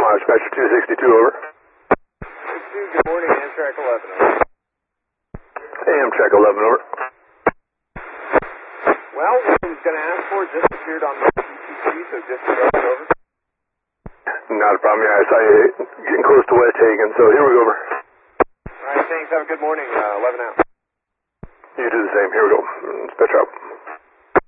Dispatcher 262, over. 62, good morning, Amtrak 11, over. Amtrak 11, over. Well, what I was going to ask for just appeared on my PTC, so disregard it, over. Not a problem, yeah, I saw you getting close to West Hagen, so here we go, over. All right, thanks, have a good morning, 11 out. You do the same, here we go. Dispatcher out.